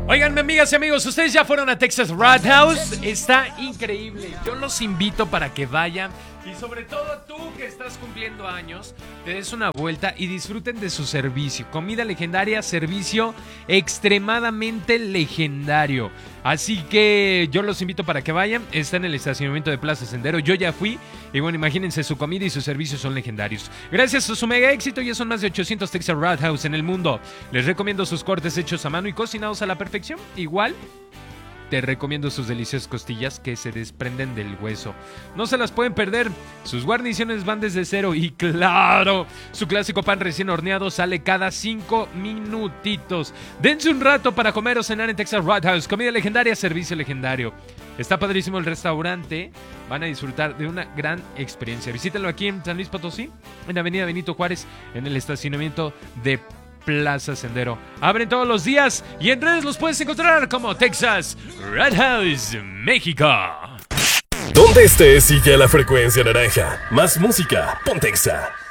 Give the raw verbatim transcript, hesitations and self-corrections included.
Oigan, amigas y amigos, ustedes ya fueron a Texas Roadhouse. Está increíble. Yo los invito para que vayan. Y sobre todo tú que estás cumpliendo años, te des una vuelta y disfruten de su servicio. Comida legendaria, servicio extremadamente legendario. Así que yo los invito para que vayan. Está en el estacionamiento de Plaza Sendero. Yo ya fui. Y bueno, imagínense, su comida y sus servicios son legendarios. Gracias a su mega éxito, ya son más de ochocientos Texas Roadhouse en el mundo. Les recomiendo sus cortes hechos a mano y cocinados a la perfección. Igual te recomiendo sus deliciosas costillas que se desprenden del hueso. No se las pueden perder. Sus guarniciones van desde cero. Y claro, su clásico pan recién horneado sale cada cinco minutitos. Dense un rato para comer o cenar en Texas Roadhouse. Comida legendaria, servicio legendario. Está padrísimo el restaurante. Van a disfrutar de una gran experiencia. Visítenlo aquí en San Luis Potosí, en la avenida Benito Juárez, en el estacionamiento de Plaza Sendero. Abren todos los días y en redes los puedes encontrar como Texas Roadhouse México. Donde estés, sigue la frecuencia naranja. Más música, Pontexa.